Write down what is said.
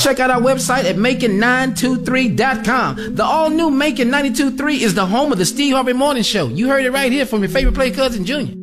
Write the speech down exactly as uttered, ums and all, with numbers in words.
Check out our website at Macon nine two three dot com. The all-new Macon ninety-two point three is the home of the Steve Harvey Morning Show. You heard it right here from your favorite play cousin, Junior.